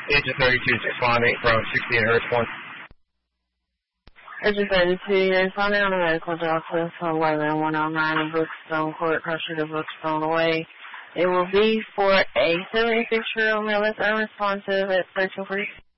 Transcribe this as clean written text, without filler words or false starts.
Agent 32 responding from 68 Hertz 1. Agent 32, you're responding on a medical doctor for 11109 in Brookstone Court, pressure to Brookstone Way. It will be for a 76-year-old male that's unresponsive at 1340.